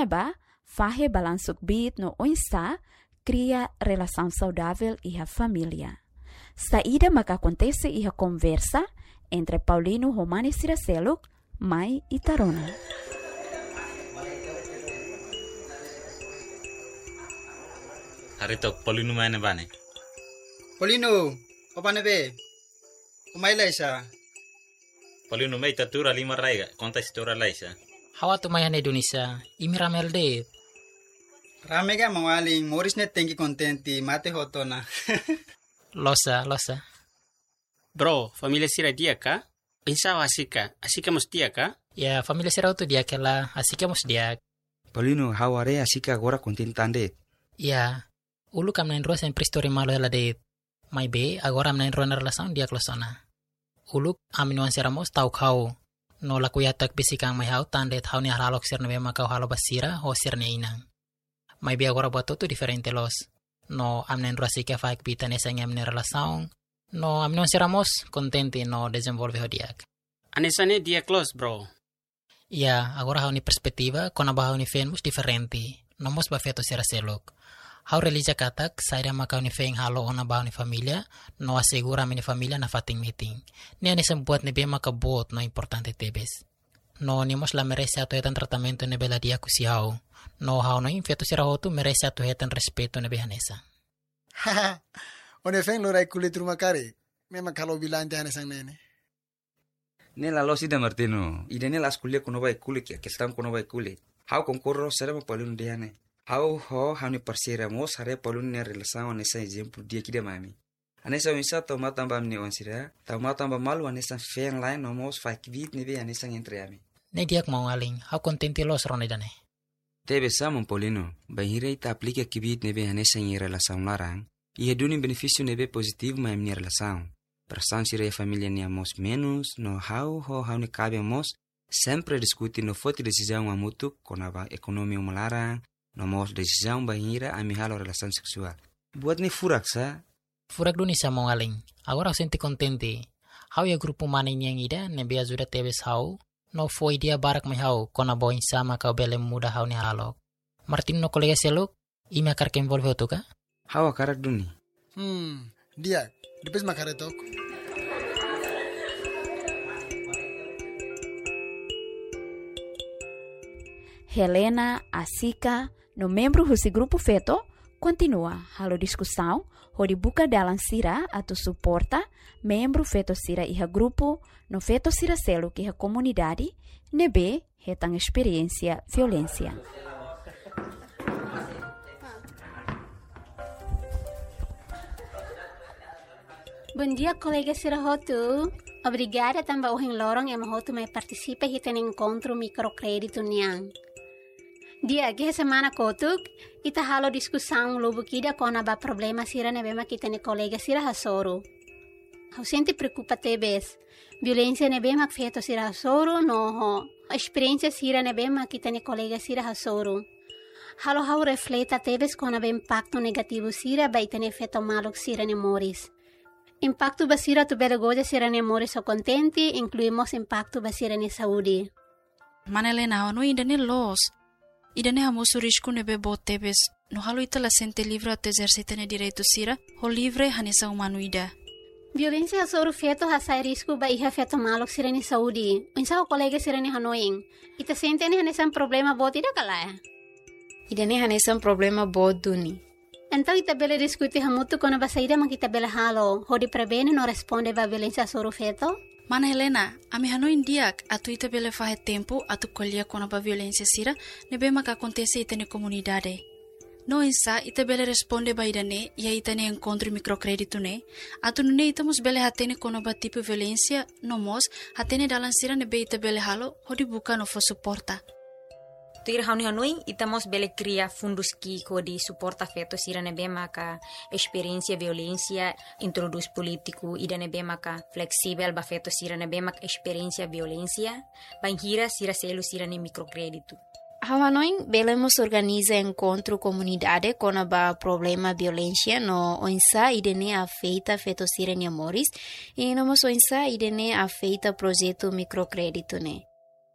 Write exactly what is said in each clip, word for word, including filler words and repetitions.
ba fahe balansuk bit no oinsa cria relação saudável e a família. Saída maka acontece e a conversa entre Paulino Romani Siraseluk, Mai e Tarona. Haritok Paulino mana bane? Paulino, apa nebe? Umay laisa. Paulino mai tatura lima raiga, conta história laisa. Hawa tumayan Indonesia, imiramel de. Ramega mawaling Morris net tengi contenti mate hotona. Losa, losa. Bro, familia sira dia ka? Insa asika, asika mus dia ka? Ya, familia sira tu dia kela, asika mus dia. Paulino, haware asika agora contentande. Ya, ulu kam nain rosa en pristori malo ela de. Mai be, agora am nain rona relação dia klosona. Ulu aminuan seramos tau kau. No la kuyatak bisikang mai hau tande hau ni haralok sir nebe makau halo basira ho sir ne inang. Mai be agora buat tu diferente los. No am nain rosa que faik bita nesa ngam ne relação. No aminuan seramos contente no desenvolve ho diak. Anesane dia close, bro. Ya, agora hau ni perspectiva kona ba hau ni fenmus diferente. Nomos ba feto sira selok. Hau relija katak, saira makau ni feng halo ona bau ni familia, no asegura mini familia na fating meeting. Ni ani sembuat ni bema ka bot no importante tebes. No ni mos la merece atu hetan tratamento ni bela dia kusiau. No hau no infeto sira hotu merece atu hetan respeto ni behanesa. Haha, one feng lorai kulit rumah kare. Memang kalau bilang dia hanesang nene. Nela lo sida Martino, ide nela askulia kono bai kulit ya, kestam kono bai kulit. Hau konkurro sera ma Paulino diane. Hau ho hau ni parceira mos hare Paulino ne relação nessa exemplo dia que de mami. Anessa misa toma tamba mne onsira, toma tamba malu anessa feng lain no mos fak bit ne be anessa entre ami. Ne diak mau aling, hau contente los rone dane. Tebe samon Paulino, bahira ita aplica kibit ne be anessa em relação larang, e redune benefício ne be positivo ma em relação. Perasaan sira e família ne amos menos, no hau ho hau ne cabe amos, sempre discutir no foto decisão a mutu konaba ekonomi umalarang. Nomos decisão bahira a mihalo relação sexual. Buat ni furak sa? Furak duni sa mau aling. Agora senti contente. Hau ya grupo mana yang ida nebe ajuda tebes hau. No foi dia barak mai hau kona boin sama kau bele muda hau ni halok. Martin no kolega seluk ime akar ke envolve otuka? Hau akarak duni. Hmm, dia depois makaretok. Helena, Asika, no membro desse grupo feto, continua a discussão, onde buka dalam sira atau suporta membro feto sira iha grupo, no feto sira selo que a comunidade, nebe hetang experiência violência. Bom dia, colega Sirahotu. Obrigada também ao lorong yang mahotu mai participa hita no encontro microcrédito niang. Dia que semana kotuk ita halo discussão lobo kida kona ba problema sira na bema kita ni colega sira hasoro. Hau sente preocupa tebes. Violência na bema feto sira hasoro no ho. Experiência sira na bema kita ni colega sira hasoro. Halo hau refleta tebes kona ba impacto negativo sira ba ita ni feto malok sira ni moris. Impacto basira tu bela goja sira ni moris o contenti, incluímos impacto basira ni saúde. Manelena, no ainda ni los. Ida ne hamusu risco nebe botebes, no halo ita la sente livre at exercita ne direito sira, ho livre hanesa humano ida. Violência sobre feto hasai risco ba iha feto malok sira ni saúde. Unsa o colega sira ni hanoing. Ita sente ni hanesa um problema bot ida kalaya. Ida ne hanesa um problema bot duni. Então ita bela discute hamutu kono ba saída man kita bela halo, ho di prebene no responde ba violência sobre feto. Mana Helena, ami hanoin diak atu ita bele fahe tempo atu kolia kona ba violência sira nebe maka acontece ita ne comunidade. No insa ita bele responde ba idane ya ita ne encontro microcrédito ne atu ne ita mus bele hatene kono ba tipo violência no mos hatene dalan sira nebe ita bele halo hodi buka no fo suporta. Tuir hauni hanoi itamos bele cria fundos ki ko di suporta feto sira nebe maka experiência violência introduz político ida nebe maka flexível ba feto sira nebe maka experiência violência banhira sira selo sira ne microcrédito. Hanoi belemos organiza encontro comunidade com a problema violência no onsa idene afeita feto sira ne amores e no mos onsa idene afeita projeto microcrédito ne.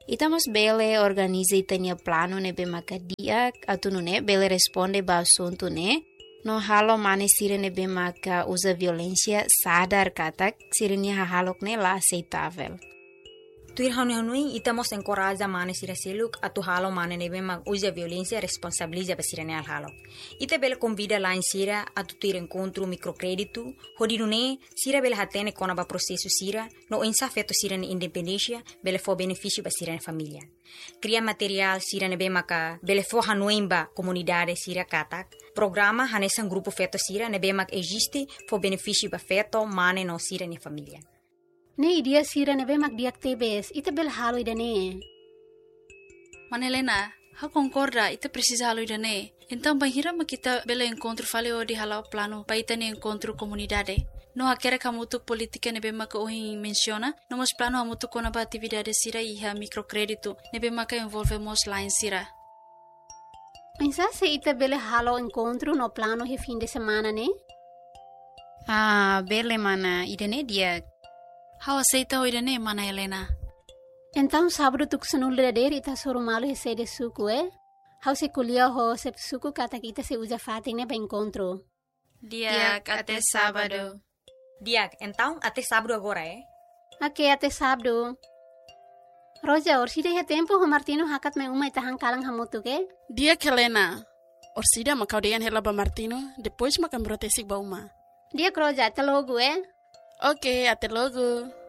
Itamos bele organiza itania plano nebe maka dia atu nune bele responde ba assunto ne no halo mane sira nebe maka usa violência sadar katak sirinya halok ne la aceitável. Tuir hanui hanui itamos encoraja mane sira seluk atu halo mane nebe mag usa violência responsabiliza ba sira ne al halo. Ita bele convida lá em sira atu tuir encontro microcrédito hodi nune sira bele hatene kona ba processo sira no insa feto sira ne independência bele fo benefício ba sira ne família. Cria material sira nebe maka bele fo hanui ba comunidade sira katak. Programa hanesan grupo feto sira nebe mag existe fo benefício ba feto mane no sira ne família. Ne idia sira nebe mag diak tebes, ita bel halo idane. Manelena, ha concorda, ita precisa halo idane. Então, bahira makita bela encontro faleo di halau plano, pa ita ne encontro comunidade. No hakera kamutuk politika nebe maka ohin menciona, nomos plano hamutuk kona ba atividade sira iha microcrédito, nebe maka envolvemos lá em sira. Pensa se ita bele halo encontro no plano he fim de semana, ne? Ah, bele mana, idane dia. How aceita o idane, mana Helena? Então, sábado tu kusanul dader ita soro malo he sede suku, eh? How se kulia ho se suku kata kita se usa fating ne ba encontro. Diak, até sábado. Diak, então até sábado agora, eh? Ok, até sábado. Roja, orsida he tempo ho Martino hakat me uma itahan kalang hamutu ke? Diak, Helena. Orsida makau degan hela ba Martino, depois makan brotesik ba uma. Diak, Roja, até logo, eh? Ok, até logo.